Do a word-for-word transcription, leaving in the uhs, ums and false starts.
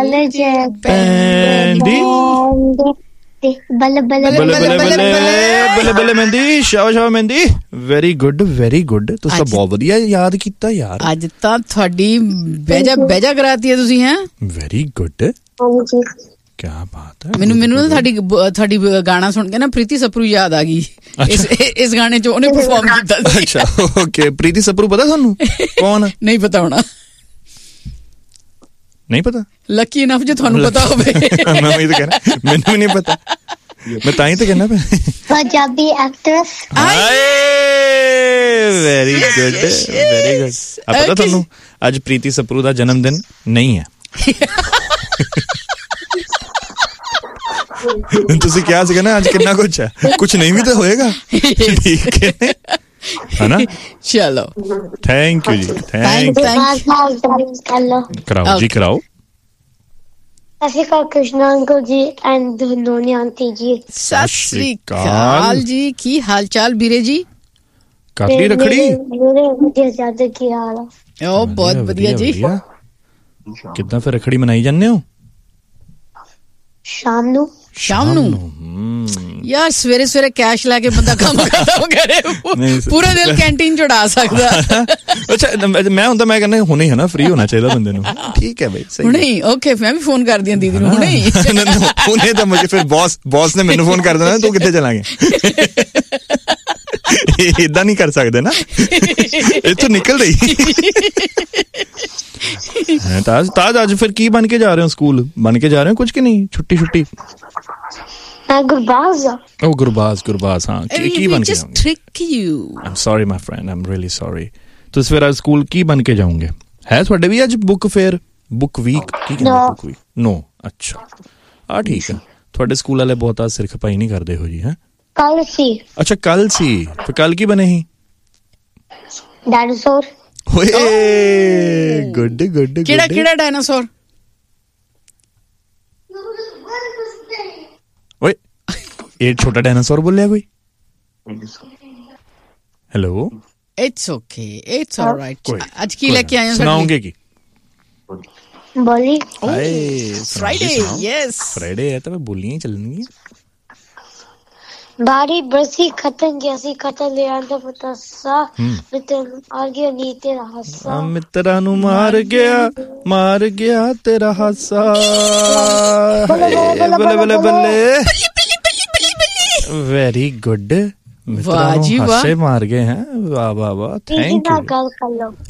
Bendy. बल्ले बल्ले बल्ले बल्ले बल्ले बल्ले बल्ले मेहंदी शाबाश शाबाश mehndi very good very good ਤੁਸੀਂ ਬਹੁਤ ਵਧੀਆ ਯਾਦ ਕੀਤਾ ਯਾਰ ਅੱਜ ਤਾਂ ਤੁਹਾਡੀ ਬੇਜਾ ਬੇਜਾ ਕਰਾਤੀ ਹੈ ਤੁਸੀਂ ਹੈ ਵੈਰੀ ਗੁੱਡ ਕੀ ਬਾਤ ਹੈ ਮੈਨੂੰ ਮੈਨੂੰ ਤੁਹਾਡੀ ਤੁਹਾਡੀ ਗਾਣਾ ਸੁਣ ਕੇ ਨਾ ਪ੍ਰੀਤੀ ਸਪਰੂ ਯਾਦ ਆ ਗਈ ਇਸ ਇਸ ਗਾਣੇ 'ਚ ਉਹਨੇ ਪਰਫਾਰਮ ਕੀਤਾ ਸੀ ਅੱਛਾ ਓਕੇ ਪ੍ਰੀਤੀ ਸਪਰੂ ਪਤਾ ਤੁਹਾਨੂੰ ਕੌਣ ਨਹੀਂ ਪਤਾ ਹੋਣਾ ਨਹੀਂ ਪਤਾ ਲੱਕੀ ਇਨਫ ਜੇ ਤੁਹਾਨੂੰ ਪਤਾ ਹੋਵੇ ਮੈਂ ਵੀ ਤਾਂ ਕਹਿਣਾ ਮੈਨੂੰ ਵੀ ਨਹੀਂ ਪਤਾ ਮੈਂ ਤਾਂ ਹੀ ਤਾਂ ਕਹਿਣਾ ਪਿਆ ਪੰਜਾਬੀ ਐਕਟਰੈਸ ਹਾਏ ਵੈਰੀ ਗੁੱਡ ਵੈਰੀ ਗੁੱਡ ਆ ਪਤਾ ਤੁਹਾਨੂੰ ਅੱਜ ਪ੍ਰੀਤੀ ਸਪਰੂ ਦਾ ਜਨਮ ਦਿਨ ਨਹੀਂ ਹੈ ਤੁਸੀਂ ਕਿਹਾ ਸੀਗਾ ਨਾ ਅੱਜ ਕਿੰਨਾ ਕੁਛ ਹੈ ਕੁਛ ਨਹੀਂ ਵੀ ਤਾਂ ਹੋਏਗਾ ਠੀਕ ਹੈ है ना चलो थैंक यू जी थैंक कराओ जी कराओ Krishna uncle ji and Dhoni aunty जी सत श्री अकाल जी की हाल चाल बीरे जी काटली रखड़ी ज्यादा की हाल ओ बहुत बढ़िया जी कितना फिर रखड़ी मनाई जाने हो शाम ਨੂੰ ਸ਼ਾਮ ਨੂੰ ਯਾਰ ਸਵੇਰੇ ਸਵੇਰੇ ਕੈਸ਼ ਲੈ ਕੇ ਬੰਦਾ ਕੰਮ ਖਤਮ ਕਰੇ ਪੂਰੇ ਦਿਨ ਕੈਂਟੀਨ ਚ ਉਡਾ ਸਕਦਾ ਅੱਛਾ ਮੈਂ ਹੁੰਦਾ ਮੈਂ ਕਹਿੰਦਾ ਹੁਣੇ ਹੈ ਨਾ ਫ੍ਰੀ ਹੋਣਾ ਚਾਹੀਦਾ ਬੰਦੇ ਨੂੰ ਠੀਕ ਹੈ ਬਈ ਸਹੀ ਹੁਣੇ ਓਕੇ ਮੈਂ ਵੀ ਫੋਨ ਕਰਦੀ ਆਂ ਦੀਦੀ ਨੂੰ ਹੁਣੇ ਹੁਣੇ ਤਾਂ ਮੁਝੇ ਫਿਰ ਬੌਸ ਬੌਸ ਨੇ ਮੈਨੂੰ ਫੋਨ ਕਰ ਦੇਣਾ ਤੂੰ ਕਿੱਥੇ ਚਲਾਂਗੇ ਇਦਾਂ ਨਹੀਂ ਕਰ ਸਕਦੇ ਨਾ ਇੱਥੋਂ ਨਿਕਲ ਰਹੀ ਤਾਜ ਤਾਜ ਅੱਜ ਫਿਰ ਕੀ ਬਣ ਕੇ ਜਾ ਰਹੇ ਹੋ ਸਕੂਲ ਬਣ ਕੇ ਜਾ ਰਹੇ ਹੋ ਕੁਝ ਕਿ ਨਹੀਂ ਛੁੱਟੀ ਛੁੱਟੀ ਗੁਰਬਾਜ਼ ਉਹ ਗੁਰਬਾਜ਼ ਗੁਰਬਾਜ਼ ਹਾਂ ਕੀ ਬਣ ਕੇ ਜਾਓਗੇ trick you Aam sorry my friend Aam really sorry ਤੁਸੀਂ ਫਿਰ ਅੱਜ ਸਕੂਲ ਕੀ ਬਣ ਕੇ ਜਾਓਗੇ ਹੈ ਤੁਹਾਡੇ ਵੀ ਅੱਜ ਬੁੱਕ ਫੇਅਰ ਬੁੱਕ ਵੀਕ ਕੀ ਕਹਿੰਦੇ ਬੁੱਕ ਵੀਕ ਨੋ ਅੱਛਾ ਆ ਠੀਕ ਹੈ ਤੁਹਾਡੇ ਸਕੂਲ ਵਾਲੇ ਬਹੁਤਾ ਸਿਰ ਖਪਾਈ ਨਹੀਂ ਕਰਦੇ ਹੋ ਜੀ ਹੈ ਕੱਲ ਸੀ ਅੱਛਾ ਕੱਲ ਸੀ ਫਿਰ ਕੱਲ ਕੀ ਬਣੇ ਸੀ ਡਾਇਨਾਸੌਰ ਓਏ ਗੁੱਡ ਗੁੱਡ ਕਿਹੜਾ ਕਿਹੜਾ ਡਾਇਨਾਸੌਰ ਓਏ ਇਹ ਛੋਟਾ ਡਾਇਨਾਸੌਰ ਬੋਲਿਆ ਕੋਈ hello it's okay it's all right ਅੱਜ ਕੀ ਲੈ ਕੇ ਆਏ ਹੋ ਸੁਣਾਓਗੇ ਕੀ ਬੋਲੀ ਹਾਏ ਫਰਾਈਡੇ ਯੈਸ ਫਰਾਈਡੇ ਹੈ ਤਾਂ ਬੋਲੀਆਂ ਚੱਲਣਗੀਆਂ ਬਾਰੀ ਬਰਸੀ ਖਤਨ ਜੈਸੀ ਖਤਨ ਲੈ ਆਂਦਾ ਪਤਾਸਾ ਮਿੱਤਰ ਆ ਗਿਆ ਨੀ ਤੇਰਾ ਹਾਸਾ ਮਿੱਤਰਾਂ ਨੂੰ ਮਾਰ ਗਿਆ ਮਾਰ ਗਿਆ ਤੇਰਾ ਹਾਸਾ ਬੱਲੇ ਬੱਲੇ ਬੱਲੇ ਵੈਰੀ ਗੁੱਡ ਮਿੱਤਰਾਂ ਨੂੰ ਹਾਸੇ ਮਾਰ ਗਏ ਹੈ ਵਾਹ ਵਾਹ ਵਾਹ ਥੈਂਕ ਯੂ